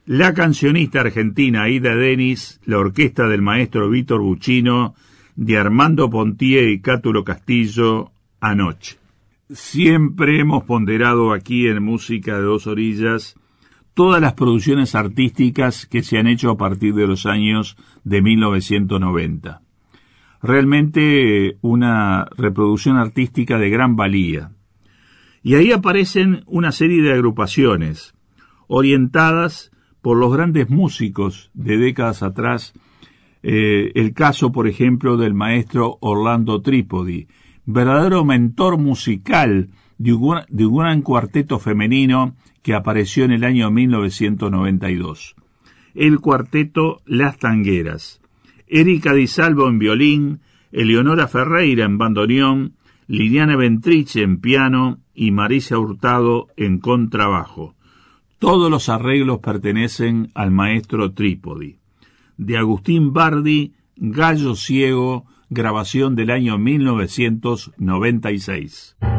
La cancionista argentina Aida Denis, la orquesta del maestro Víctor Buccino, de Armando Pontier y Cátulo Castillo, Anoche. Siempre hemos ponderado aquí en Música de Dos Orillas todas las producciones artísticas que se han hecho a partir de los años de 1990. Realmente una reproducción artística de gran valía. Y ahí aparecen una serie de agrupaciones orientadas por los grandes músicos de décadas atrás. El caso, por ejemplo, del maestro Orlando Trípodi, verdadero mentor musical de un gran cuarteto femenino que apareció en el año 1992. El cuarteto Las Tangueras. Erika Di Salvo en violín, Eleonora Ferreira en bandoneón, Liliana Ventriche en piano y Marisa Hurtado en contrabajo. Todos los arreglos pertenecen al maestro Trípodi. De Agustín Bardi, Gallo Ciego, grabación del año 1996.